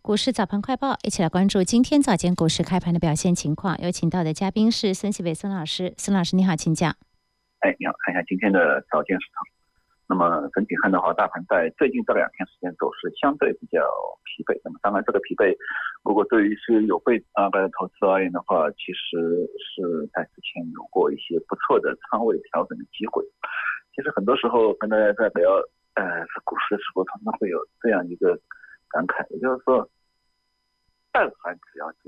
股市早盘快报，一起来关注今天早间股市开盘的表现情况。有请到的嘉宾是孙希伟孙老师，孙老师你好，请讲。 你好，看一下今天的早间市场。那么整体看的话，大盘在最近这2天时间走势相对比较疲惫。那么当然，这个疲惫，如果对于是有被的投资而言的话，其实是在之前有过一些不错的仓位调整的机会。其实很多时候跟大家在聊股市的时候，常常会有这样一个感慨，也就是说，但凡只要是